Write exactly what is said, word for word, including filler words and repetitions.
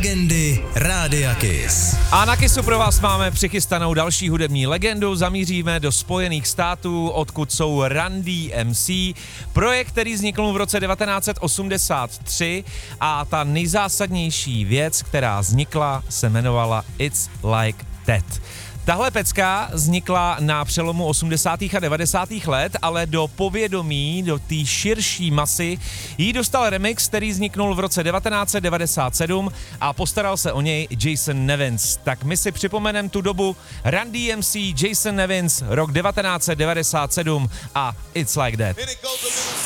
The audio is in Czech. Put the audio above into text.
Legendy Rádia Kiss. A na Kissu pro vás máme přichystanou další hudební legendu. Zamíříme do Spojených států, odkud jsou Run D M C. Projekt, který vznikl v roce devatenáct set osmdesát tři a ta nejzásadnější věc, která vznikla, se jmenovala It's Like That. Tahle pecka vznikla na přelomu osmdesátých a devadesátých let, ale do povědomí, do té širší masy jí dostal remix, který vzniknul v roce devatenáct set devadesát sedm a postaral se o něj Jason Nevins. Tak my si připomeneme tu dobu. Run D M C, Jason Nevins, rok devatenáct set devadesát sedm a It's Like That.